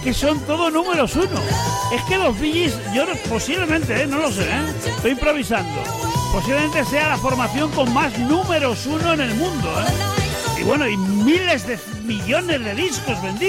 que son todos números uno. Es que los Bee Gees, yo posiblemente, no lo sé, estoy improvisando, posiblemente sea la formación con más números uno en el mundo, y bueno, y miles de millones de discos vendidos.